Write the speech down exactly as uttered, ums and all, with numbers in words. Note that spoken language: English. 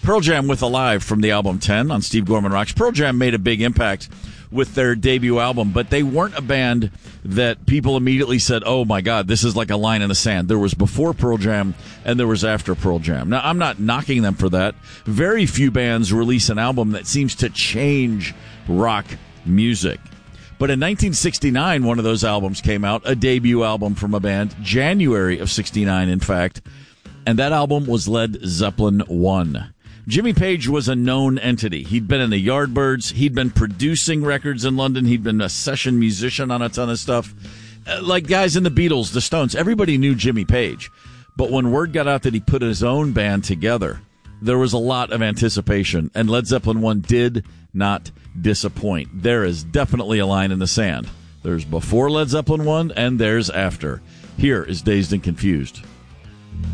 Pearl Jam with Alive from the album ten on Steve Gorman Rocks. Pearl Jam made a big impact with their debut album, but they weren't a band that people immediately said, oh my God, this is like a line in the sand. There was before Pearl Jam and there was after Pearl Jam. Now, I'm not knocking them for that. Very few bands release an album that seems to change rock music. But in nineteen sixty-nine, one of those albums came out, a debut album from a band, January of sixty-nine, in fact, and that album was Led Zeppelin one. Jimmy Page was a known entity. He'd been in the Yardbirds. He'd been producing records in London. He'd been a session musician on a ton of stuff. Like guys in the Beatles, the Stones, everybody knew Jimmy Page. But when word got out that he put his own band together, there was a lot of anticipation, and Led Zeppelin one did not disappoint. There is definitely a line in the sand. There's before Led Zeppelin one, and there's after. Here is Dazed and Confused.